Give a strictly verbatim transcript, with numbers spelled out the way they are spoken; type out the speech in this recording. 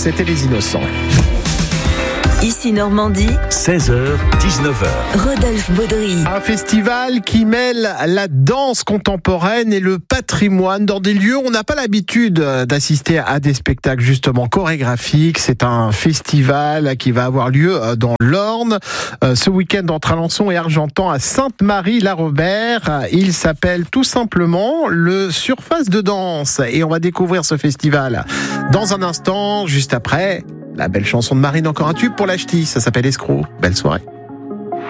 c'était Les Innocents. Ici Normandie, seize heures dix-neuf heures. Rodolphe Baudry. Un festival qui mêle la danse contemporaine et le patrimoine dans des lieux où on n'a pas l'habitude d'assister à des spectacles justement chorégraphiques. C'est un festival qui va avoir lieu dans l'Orne ce week-end entre Alençon et Argentan à Sainte-Marie-la-Robert. Il s'appelle tout simplement le Surface de danse et on va découvrir ce festival dans un instant, juste après la belle chanson de Marine, encore un tube pour la ch'ti, ça s'appelle Escroc. Belle soirée.